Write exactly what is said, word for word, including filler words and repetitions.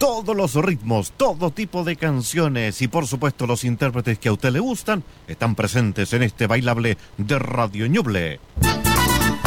Todos los ritmos, todo tipo de canciones y por supuesto los intérpretes que a usted le gustan están presentes en este bailable de Radio Ñuble.